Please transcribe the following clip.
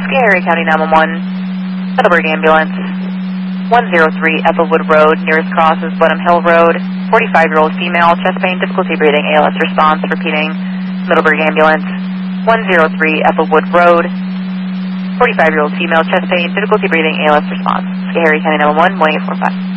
Schoharie County 911, Middleburg Ambulance, 103 Ethelwood Road, nearest cross is Blenheim Hill Road, 45-year-old female, chest pain, difficulty breathing, ALS response, repeating, Middleburg Ambulance, 103 Ethelwood Road, 45-year-old female, chest pain, difficulty breathing, ALS response, Schoharie County 911, 1845.